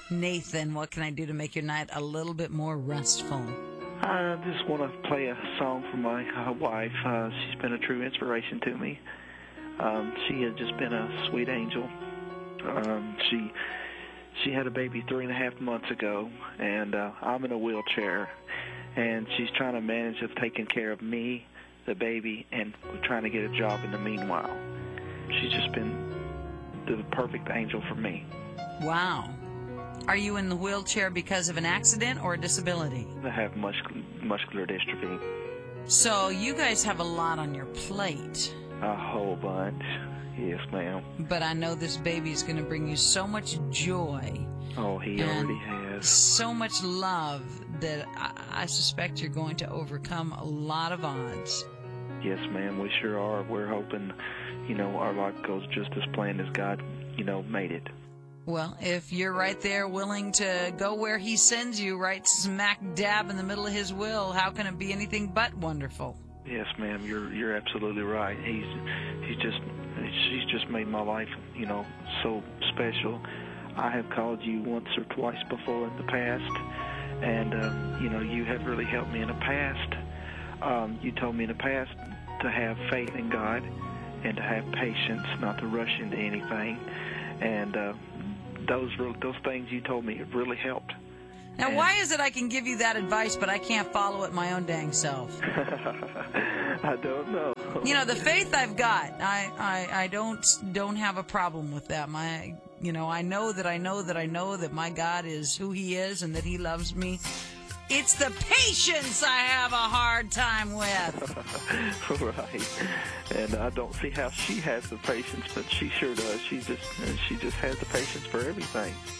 Nathan, what can I do to make your night a little bit more restful? I just want to play a song for my wife. She's been a true inspiration to me. She has just been a sweet angel. She had a baby 3.5 months ago, and I'm in a wheelchair, and she's trying to manage of taking care of me, the baby, and trying to get a job in the meanwhile. She's just been the perfect angel for me. Wow. Are you in the wheelchair because of an accident or a disability? I have muscular dystrophy. So you guys have a lot on your plate. A whole bunch. Yes, ma'am. But I know this baby's going to bring you so much joy. Oh, he already has. So much love that I suspect you're going to overcome a lot of odds. Yes, ma'am, we sure are. We're hoping, our life goes just as planned as God, made it. Well, if you're right there willing to go where he sends you, right smack dab in the middle of his will, how can it be anything but wonderful? Yes, ma'am, you're absolutely right. She's just made my life, so special. I have called you once or twice before in the past, and you have really helped me in the past. You told me in the past to have faith in God and to have patience, not to rush into anything, and those things you told me have really helped. Now, why is it I can give you that advice, but I can't follow it my own dang self? I don't know. The faith I've got, I don't have a problem with that. I know that my God is who He is and that He loves me. It's the patience I have a hard time with. Right. And I don't see how she has the patience, but she sure does. She just has the patience for everything.